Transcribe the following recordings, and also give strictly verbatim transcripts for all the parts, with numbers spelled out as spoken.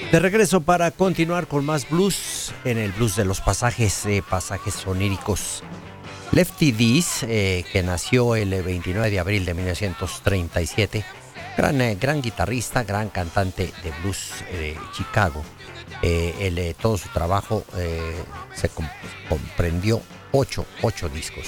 De regreso para continuar con más blues en el blues de los pasajes, eh, pasajes oníricos. Lefty Dees, eh, que nació el veintinueve de abril de mil novecientos treinta y siete, gran, eh, gran guitarrista, gran cantante de blues de eh, Chicago. Eh, el, eh, todo su trabajo eh, se comp- comprendió ocho, ocho discos.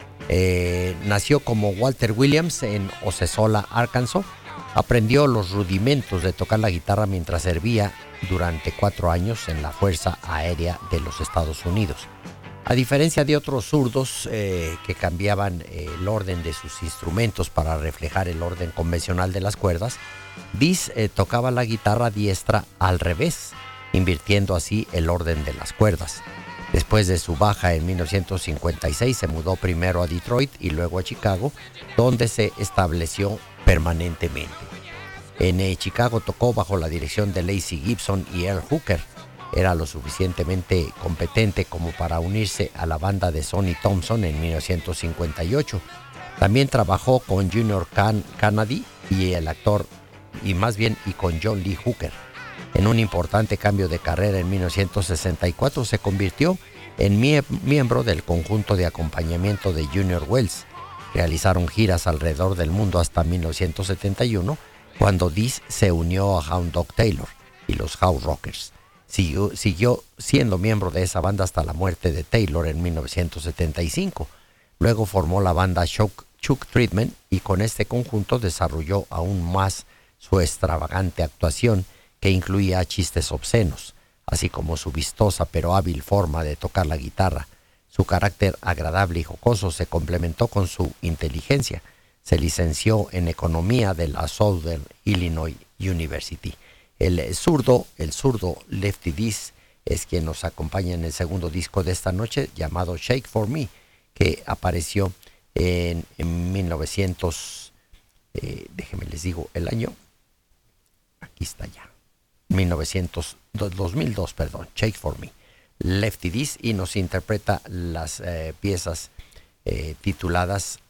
Eh, nació como Walter Williams en Osceola, Arkansas. Aprendió los rudimentos de tocar la guitarra mientras servía durante cuatro años en la Fuerza Aérea de los Estados Unidos. A diferencia de otros zurdos eh, que cambiaban eh, el orden de sus instrumentos para reflejar el orden convencional de las cuerdas, Dees eh, tocaba la guitarra diestra al revés, invirtiendo así el orden de las cuerdas. Después de su baja en mil novecientos cincuenta y seis se mudó primero a Detroit y luego a Chicago, donde se estableció permanentemente. En eh, Chicago tocó bajo la dirección de Lazy Gibson y Earl Hooker. Era lo suficientemente competente como para unirse a la banda de Sonny Thompson en mil novecientos cincuenta y ocho. También trabajó con Junior Can- Kennedy y el actor, y más bien y con John Lee Hooker. En un importante cambio de carrera en mil novecientos sesenta y cuatro se convirtió en mie- miembro del conjunto de acompañamiento de Junior Wells. Realizaron giras alrededor del mundo hasta mil novecientos setenta y uno, cuando Dees se unió a Hound Dog Taylor y los House Rockers. Siguió, siguió siendo miembro de esa banda hasta la muerte de Taylor en mil novecientos setenta y cinco. Luego formó la banda Chuck, Chuck Treatment y con este conjunto desarrolló aún más su extravagante actuación, que incluía chistes obscenos, así como su vistosa pero hábil forma de tocar la guitarra. Su carácter agradable y jocoso se complementó con su inteligencia. Se licenció en economía de la Southern Illinois University. El zurdo, el zurdo Lefty Dees es quien nos acompaña en el segundo disco de esta noche, llamado Shake for Me, que apareció en, en mil novecientos, eh, déjenme les digo el año, aquí está ya, mil novecientos, dos mil dos, perdón, Shake for Me, Lefty Dees, y nos interpreta las eh, piezas eh, tituladas